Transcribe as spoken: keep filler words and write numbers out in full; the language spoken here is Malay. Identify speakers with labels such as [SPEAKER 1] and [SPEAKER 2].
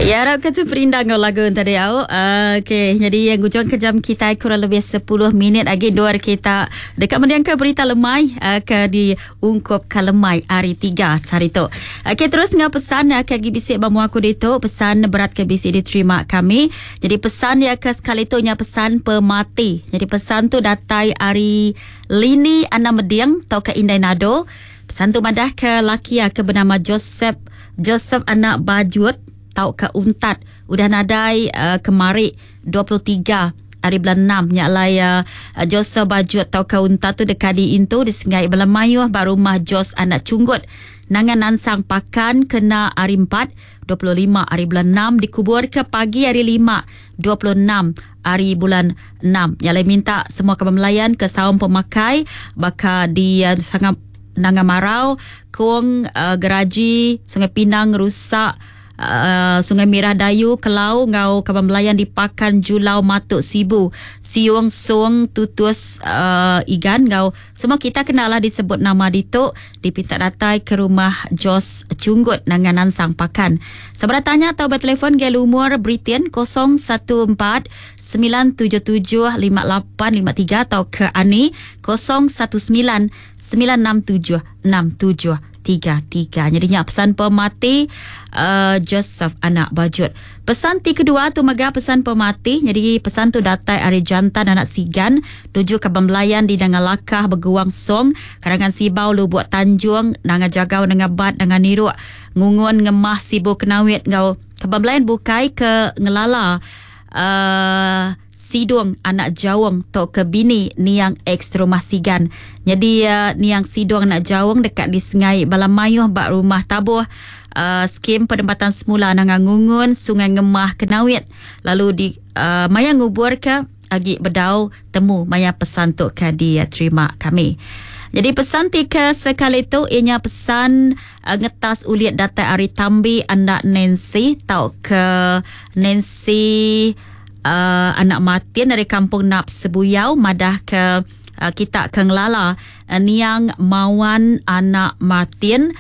[SPEAKER 1] Ya, harap kata perindang kau lagu tadi au. Uh, Okey, jadi yang hujung kejam kita kurang lebih sepuluh minit lagi dua kita dekat mendiang ke berita lemai uh, ke diungkup ke lemai hari tiga hari tu. Okey, terus ngah pesan uh, ke bisik bamu aku dito, pesan berat ke bisik diterima kami. Jadi pesan ya ke sekali tu nya pesan pemati. Jadi pesan tu datai hari lini ana mediang tau ke Indai Nado. Pesan tu madah ke laki ya ke bernama Joseph Joseph anak Bajut tau ke Untat udah nadai uh, kemari dua puluh tiga hari bulan enam nyalai uh, Joseph Bajut tau ke Untat tu dekat di Intu di Sengai Belamayuh baru rumah Jos anak Cunggut nangan nansang pakan kena hari empat dua puluh lima hari bulan enam dikubur ke pagi hari lima dua puluh enam hari bulan enam nyalai minta semua kebemelayan ke saum pemakai bakal di uh, sangat nangan marau Kuang uh, Geraji Sungai Pinang rusak Uh, Sungai Mirah Dayu Kelau ngau Kaban Melayan dipakan Julau Matuk Sibu Siung Sung Tutus uh, Igan ngau semua kita kenal lah disebut nama dituk dipinta datai ke rumah Jos Cunggut nanganan sang pakan. Seberat tanya atau bertelefon gel umur Britain kosong satu empat sembilan tujuh tujuh lima lapan lima tiga atau ke Ani kosong satu sembilan sembilan enam tujuh enam tujuh tiga tiga. Jadinya pesan pemati uh, Joseph anak Bajut. Pesan ti kedua tu mega pesan pemati. Jadi pesan tu datai hari jantan anak Sigan tuju ke Bembelayan di Dangan Lakah Beguang Song Karangan Sibau Lubuk Tanjung Nanga Jagau Nanga Bat Nanga Niruk Ngungun Ngemah Sibu Kenawit ngau ke Bembelayan bukai ke Ngelala uh, Sidung anak Jawang tok ke bini niang eks rumah Sigan. Jadi uh, niang Sidung anak Jawang dekat di Sengai Balamayuh bak rumah tabuh uh, skim penempatan semula nangang ngungun Sungai Ngemah Kenawit. Lalu di uh, maya ngubur ke agi bedau temu maya pesan tok ke dia terima kami. Jadi pesan tika sekali tu ianya pesan uh, ngetas uliat data Ari Tambi anak Nancy tau ke Nancy Uh, anak Martin dari kampung Nap Sebuyau madah ke uh, kita ke Ngelala uh, niang Mawan anak Martin